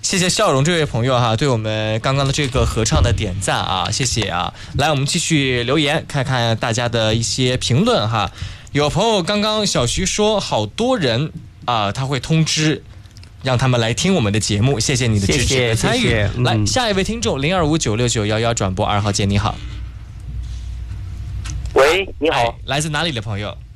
谢谢笑容这位朋友哈，对我们刚刚的这个合唱的点赞啊，谢谢啊。来，我们继续留言，看看大家的一些评论哈。有朋友刚刚小徐说，好多人啊，他会通知让他们来听我们的节目，谢谢你的支持和参与。来，下一位听众02596911转播2号键，你好。 喂，你好， 来自哪里的朋友？